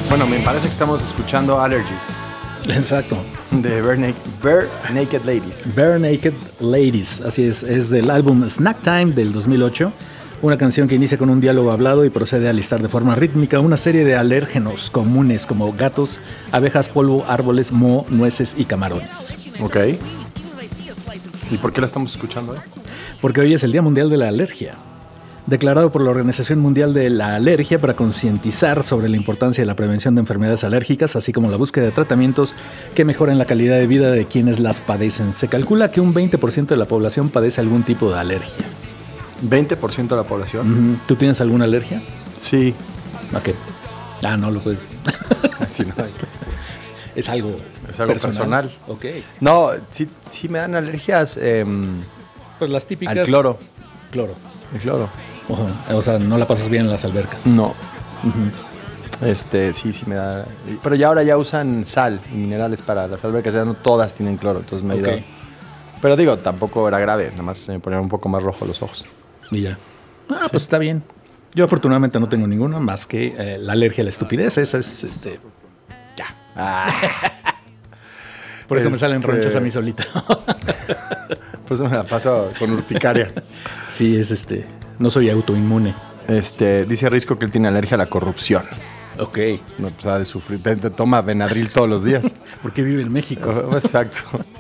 Bueno, me parece que estamos escuchando Allergies. Exacto. De Bare Naked Ladies. Bare Naked Ladies, así es del álbum Snack Time del 2008. Una canción que inicia con un diálogo hablado y procede a listar de forma rítmica una serie de alérgenos comunes como gatos, abejas, polvo, árboles, moho, nueces y camarones. Ok. ¿Y por qué la estamos escuchando hoy? Porque hoy es el Día Mundial de la Alergia, declarado por la Organización Mundial de la Alergia para concientizar sobre la importancia de la prevención de enfermedades alérgicas, así como la búsqueda de tratamientos que mejoren la calidad de vida de quienes las padecen. Se calcula que un 20% de la población padece algún tipo de alergia. ¿20% de la población? ¿Tú tienes alguna alergia? Sí. ¿A qué? No lo puedes. Sí, no. Es algo personal. Ok. No, sí me dan alergias Pues las típicas. al cloro. Cloro. El cloro. O sea, no la pasas bien en las albercas. No. Sí me da. Pero ya ahora ya usan sal y minerales para las albercas, ya no todas tienen cloro, entonces me ha ido. Pero digo, tampoco era grave, nada más me ponían un poco más rojo los ojos. Y ya. Pues está bien. Yo afortunadamente no tengo ninguna, más que la alergia a la estupidez. Esa es ya. Por eso me salen ronchas a mí solito. Por eso me la paso con urticaria. Sí, no soy autoinmune. Dice Risco que él tiene alergia a la corrupción. Ok. No, pues ha de sufrir. Te toma Benadryl todos los días. Porque vive en México. Exacto.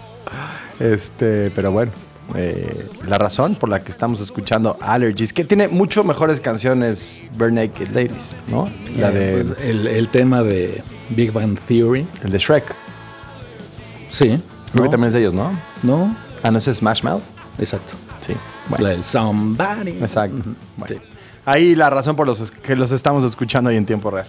Pero bueno. La razón por la que estamos escuchando Allergies, que tiene mucho mejores canciones, Bare Naked Ladies, ¿no? La de pues el tema de Big Bang Theory. el de Shrek. Sí. Creo que también es de ellos, ¿no? No. ¿No es Smash Mouth? Exacto. Sí. Bueno. La del Somebody. Exacto. Bueno. Sí. Ahí la razón por que los estamos escuchando hoy en tiempo real.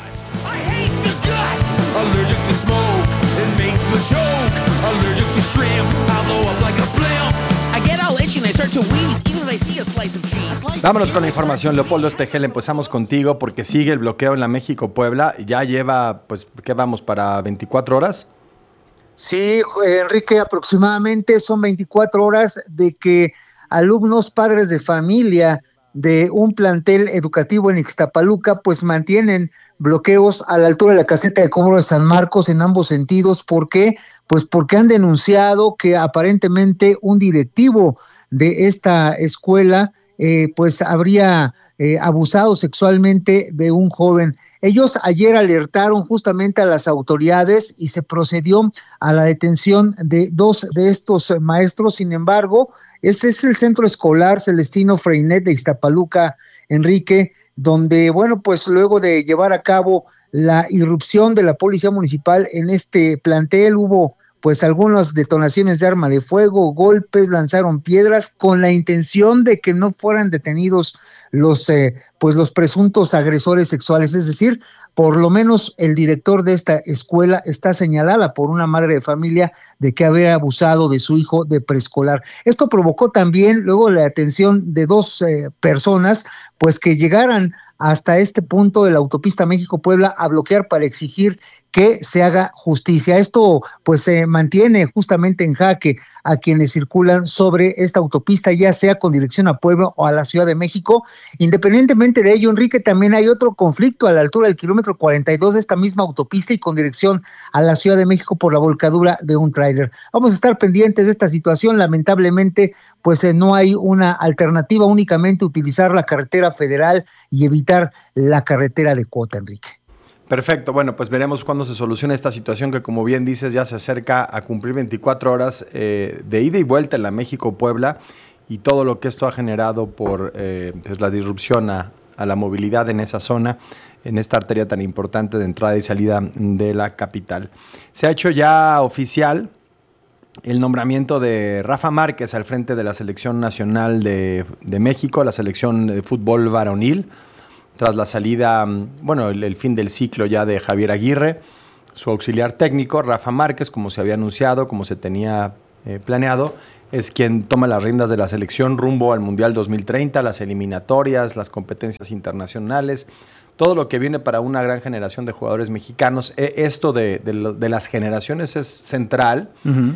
Allergic to smoke, it makes me choke. Allergic to shrimp, I blow up like a blimp. I get all itchy and I start to wheeze, even if I see a slice of cheese. Vámonos con la información. Leopoldo Espejel, empezamos contigo porque sigue el bloqueo en la México-Puebla. Ya lleva, pues, ¿qué vamos? ¿Para 24 horas? Sí, Enrique, aproximadamente son 24 horas de que alumnos, padres de familia de un plantel educativo en Ixtapaluca, pues mantienen bloqueos a la altura de la caseta de cobro de San Marcos en ambos sentidos. ¿Por qué? Pues porque han denunciado que aparentemente un directivo de esta escuela pues habría abusado sexualmente de un joven. Ellos ayer alertaron justamente a las autoridades y se procedió a la detención de 2 de estos maestros. Sin embargo, este es el centro escolar Celestino Freinet de Ixtapaluca, Enrique, donde, bueno, pues luego de llevar a cabo la irrupción de la policía municipal en este plantel, hubo pues algunas detonaciones de arma de fuego, golpes, lanzaron piedras con la intención de que no fueran detenidos los presuntos agresores sexuales. Es decir, por lo menos el director de esta escuela está señalada por una madre de familia de que había abusado de su hijo de preescolar. Esto provocó también luego la detención de 2 personas, pues que llegaran hasta este punto de la autopista México-Puebla a bloquear para exigir que se haga justicia. Esto pues se mantiene justamente en jaque a quienes circulan sobre esta autopista, ya sea con dirección a Puebla o a la Ciudad de México. Independientemente de ello, Enrique, también hay otro conflicto a la altura del kilómetro 42 de esta misma autopista y con dirección a la Ciudad de México por la volcadura de un tráiler. Vamos a estar pendientes de esta situación. Lamentablemente, pues no hay una alternativa, únicamente utilizar la carretera federal y evitar la carretera de cuota, Enrique. Perfecto, bueno, pues veremos cuándo se soluciona esta situación que, como bien dices, ya se acerca a cumplir 24 horas de ida y vuelta en la México-Puebla y todo lo que esto ha generado por pues la disrupción a la movilidad en esa zona, en esta arteria tan importante de entrada y salida de la capital. Se ha hecho ya oficial el nombramiento de Rafa Márquez al frente de la Selección Nacional de México, la selección de fútbol varonil, tras la salida, bueno, el fin del ciclo ya de Javier Aguirre. Su auxiliar técnico, Rafa Márquez, como se había anunciado, como se tenía planeado, es quien toma las riendas de la selección rumbo al Mundial 2030, las eliminatorias, las competencias internacionales, todo lo que viene para una gran generación de jugadores mexicanos. Esto de las generaciones es central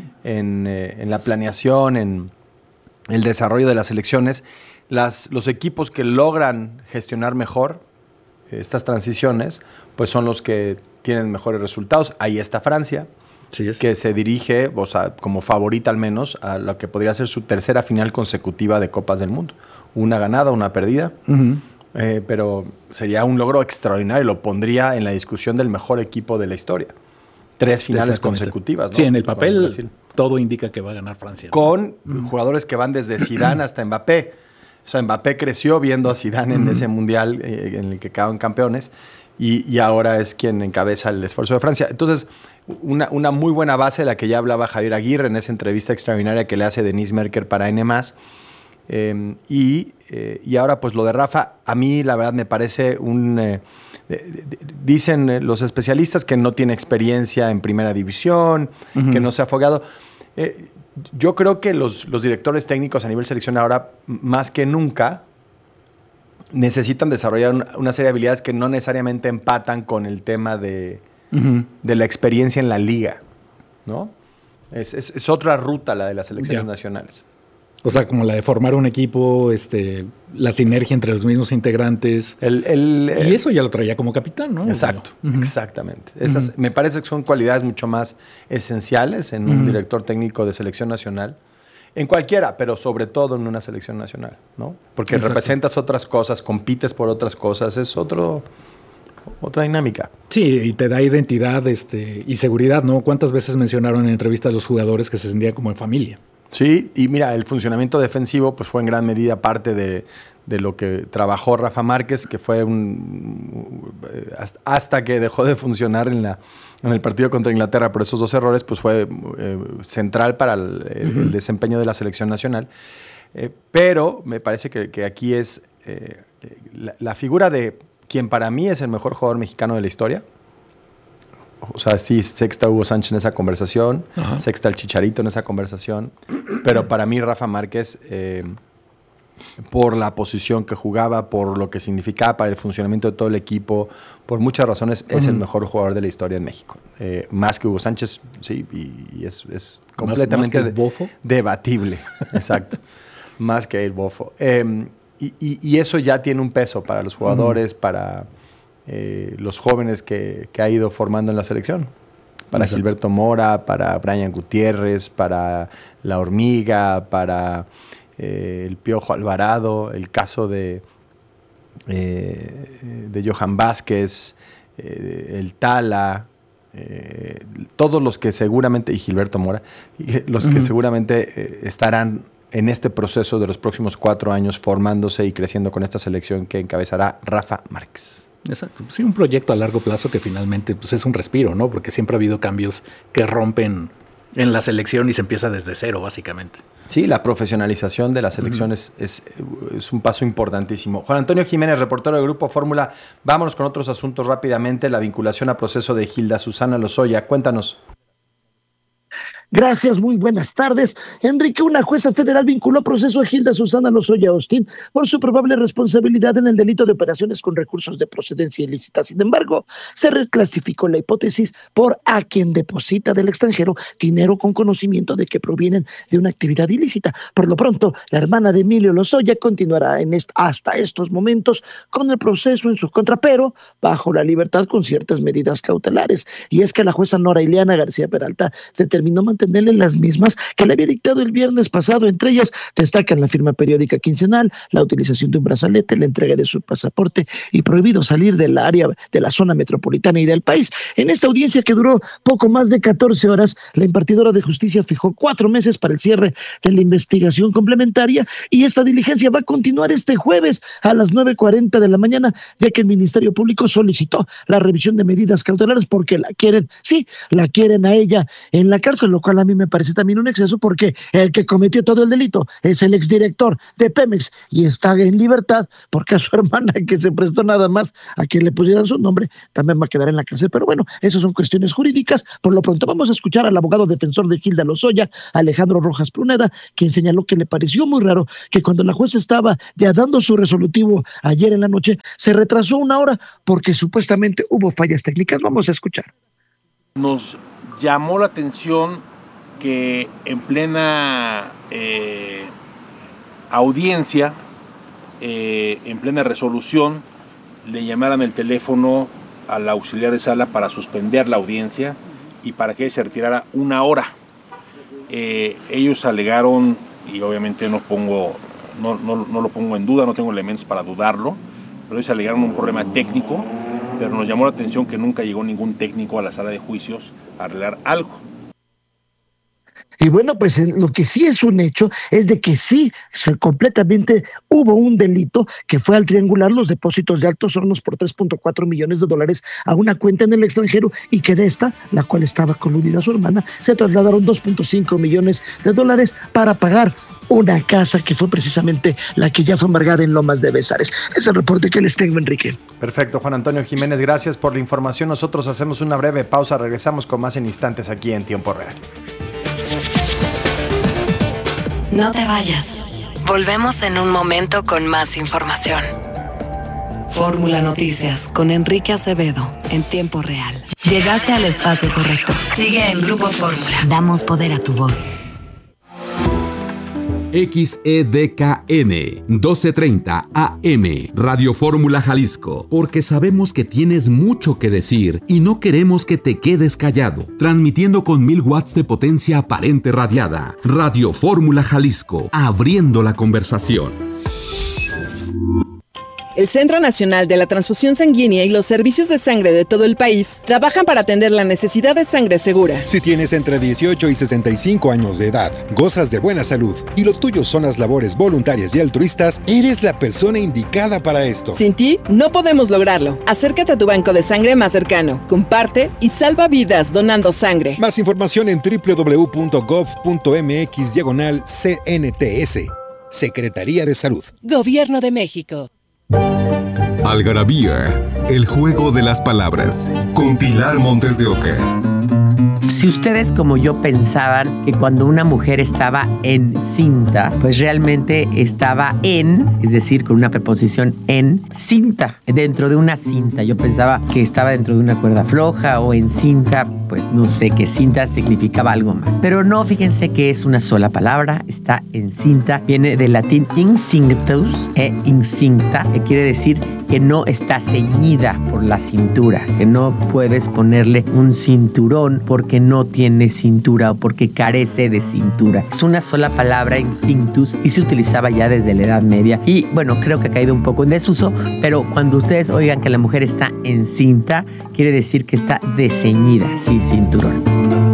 en la planeación, en el desarrollo de las selecciones. Los equipos que logran gestionar mejor estas transiciones, pues son los que tienen mejores resultados. Ahí está Francia, que se dirige, o sea, como favorita al menos, a lo que podría ser su tercera final consecutiva de Copas del Mundo. Una ganada, una perdida, pero sería un logro extraordinario, lo pondría en la discusión del mejor equipo de la historia. 3 finales consecutivas, ¿no? Sí, en el papel todo indica que va a ganar Francia, ¿no? Con jugadores que van desde Zidane hasta Mbappé. O sea, Mbappé creció viendo a Zidane en ese mundial en el que quedaron campeones y ahora es quien encabeza el esfuerzo de Francia. Entonces, una muy buena base de la que ya hablaba Javier Aguirre en esa entrevista extraordinaria que le hace Denise Merker para N+. Y ahora, pues lo de Rafa, a mí la verdad me parece dicen los especialistas que no tiene experiencia en primera división, que no se ha afogado. Yo creo que los directores técnicos a nivel selección ahora, más que nunca, necesitan desarrollar una serie de habilidades que no necesariamente empatan con el tema de la experiencia en la liga, ¿no? Es otra ruta la de las selecciones nacionales. O sea, como la de formar un equipo, la sinergia entre los mismos integrantes. Y eso ya lo traía como capitán, ¿no? Exacto, exactamente. Esas me parece que son cualidades mucho más esenciales en un director técnico de selección nacional. En cualquiera, pero sobre todo en una selección nacional, ¿no? Porque representas otras cosas, compites por otras cosas, es otra dinámica. Sí, y te da identidad y seguridad, ¿no? ¿Cuántas veces mencionaron en entrevistas a los jugadores que se sentían como en familia? Sí, y mira, el funcionamiento defensivo pues fue en gran medida parte de lo que trabajó Rafa Márquez, que fue hasta que dejó de funcionar en el partido contra Inglaterra por esos 2 errores, pues fue central para el desempeño de la selección nacional. Pero me parece que aquí es la figura de quien para mí es el mejor jugador mexicano de la historia. O sea, sí, sexta Hugo Sánchez en esa conversación, sexta el Chicharito en esa conversación, pero para mí Rafa Márquez, por la posición que jugaba, por lo que significaba para el funcionamiento de todo el equipo, por muchas razones, es el mejor jugador de la historia en México. Más que Hugo Sánchez, sí, y es completamente ¿Más que el Bofo? Debatible, exacto, más que el Bofo. Y eso ya tiene un peso para los jugadores, para los jóvenes que ha ido formando en la selección. Para Gilberto Mora, para Brian Gutiérrez, para La Hormiga, para el Piojo Alvarado, el caso de Johan Vázquez, el Tala, todos los que seguramente, y Gilberto Mora, los que seguramente estarán en este proceso de los próximos 4 años formándose y creciendo con esta selección que encabezará Rafa Márquez. Exacto. Sí, un proyecto a largo plazo que finalmente pues, es un respiro, ¿no? Porque siempre ha habido cambios que rompen en la selección y se empieza desde cero, básicamente. Sí, la profesionalización de la selección es un paso importantísimo. Juan Antonio Jiménez, reportero de Grupo Fórmula. Vámonos con otros asuntos rápidamente. La vinculación a proceso de Hilda Susana Lozoya. Cuéntanos. Gracias, muy buenas tardes. Enrique, una jueza federal vinculó a proceso a Hilda Susana Lozoya Austin por su probable responsabilidad en el delito de operaciones con recursos de procedencia ilícita. Sin embargo, se reclasificó la hipótesis por a quien deposita del extranjero dinero con conocimiento de que provienen de una actividad ilícita. Por lo pronto, la hermana de Emilio Lozoya continuará hasta estos momentos con el proceso en su contra, pero bajo la libertad con ciertas medidas cautelares. Y es que la jueza Nora Ileana García Peralta determinó mantenerle las mismas que le había dictado el viernes pasado. Entre ellas destacan la firma periódica quincenal, la utilización de un brazalete, la entrega de su pasaporte y prohibido salir del área de la zona metropolitana y del país. En esta audiencia, que duró poco más de 14 horas, la impartidora de justicia fijó 4 meses para el cierre de la investigación complementaria, y esta diligencia va a continuar este jueves a las 9:40 de la mañana, ya que el Ministerio Público solicitó la revisión de medidas cautelares porque la quieren a ella en la cárcel, lo cual a mí me parece también un exceso, porque el que cometió todo el delito es el exdirector de Pemex y está en libertad, porque a su hermana, que se prestó nada más a que le pusieran su nombre, también va a quedar en la cárcel. Pero bueno, esas son cuestiones jurídicas. Por lo pronto vamos a escuchar al abogado defensor de Hilda Lozoya, Alejandro Rojas Pruneda, quien señaló que le pareció muy raro que cuando la jueza estaba ya dando su resolutivo ayer en la noche, se retrasó 1 hora porque supuestamente hubo fallas técnicas. Vamos a escuchar. Nos llamó la atención que en plena audiencia, en plena resolución, le llamaran el teléfono al auxiliar de sala para suspender la audiencia y para que se retirara 1 hora. Ellos alegaron, y obviamente no lo pongo en duda, no tengo elementos para dudarlo, pero ellos alegaron un problema técnico, pero nos llamó la atención que nunca llegó ningún técnico a la sala de juicios a arreglar algo. Y bueno, pues lo que sí es un hecho es de que sí, completamente hubo un delito que fue al triangular los depósitos de Altos Hornos por $3.4 millones a una cuenta en el extranjero, y que de esta, la cual estaba coludida su hermana, se trasladaron $2.5 millones para pagar una casa que fue precisamente la que ya fue embargada en Lomas de Besares. Es el reporte que les tengo, Enrique. Perfecto, Juan Antonio Jiménez, gracias por la información. Nosotros hacemos una breve pausa, regresamos con más en instantes aquí en Tiempo Real. No te vayas. Volvemos en un momento con más información. Fórmula Noticias con Enrique Acevedo en Tiempo Real. Llegaste al espacio correcto. Sigue en Grupo Fórmula. Damos poder a tu voz. XEDKN 1230 AM Radio Fórmula Jalisco, porque sabemos que tienes mucho que decir y no queremos que te quedes callado. Transmitiendo con 1000 watts de potencia aparente radiada. Radio Fórmula Jalisco, abriendo la conversación. El Centro Nacional de la Transfusión Sanguínea y los servicios de sangre de todo el país trabajan para atender la necesidad de sangre segura. Si tienes entre 18 y 65 años de edad, gozas de buena salud y lo tuyo son las labores voluntarias y altruistas, eres la persona indicada para esto. Sin ti, no podemos lograrlo. Acércate a tu banco de sangre más cercano, comparte y salva vidas donando sangre. Más información en www.gov.mx/CNTS. Secretaría de Salud. Gobierno de México. Algarabía, el juego de las palabras, con Pilar Montes de Oca. Si ustedes como yo pensaban que cuando una mujer estaba encinta, pues realmente estaba es decir, con una preposición en, cinta, dentro de una cinta. Yo pensaba que estaba dentro de una cuerda floja o en cinta, pues no sé, que cinta significaba algo más. Pero no, fíjense que es una sola palabra, está encinta, viene del latín incinctus, incinta, que quiere decir que no está ceñida por la cintura, que no puedes ponerle un cinturón porque no tiene cintura o porque carece de cintura. Es una sola palabra, incinctus, y se utilizaba ya desde la Edad Media. Y bueno, creo que ha caído un poco en desuso, pero cuando ustedes oigan que la mujer está encinta, quiere decir que está desceñida, sin cinturón.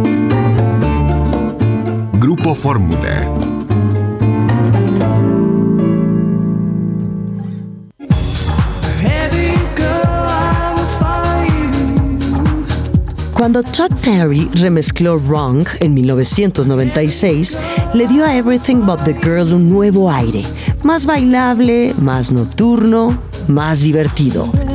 Grupo Fórmula. Cuando Todd Terry remezcló Wrong en 1996, le dio a Everything But the Girl un nuevo aire, más bailable, más nocturno, más divertido.